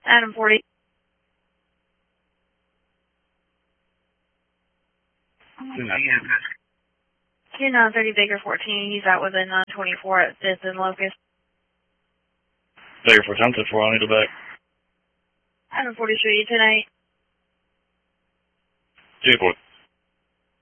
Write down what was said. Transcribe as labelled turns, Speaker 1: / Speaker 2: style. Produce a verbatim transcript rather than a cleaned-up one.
Speaker 1: Adam forty. two nine thirty Baker fourteen, he's out within nine twenty-four at fifth and Locust.
Speaker 2: Baker fourteen, ten four, I need to back.
Speaker 1: Adam forty-three, ten eight.
Speaker 2: two four.